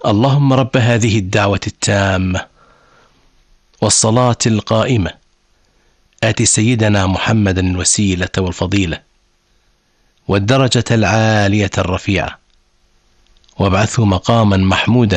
اللهم رب هذه الدعوة التامة والصلاة القائمة آت سيدنا محمدا الوسيلة والفضيلة والدرجة العالية الرفيعة وابعثه مقاما محمودا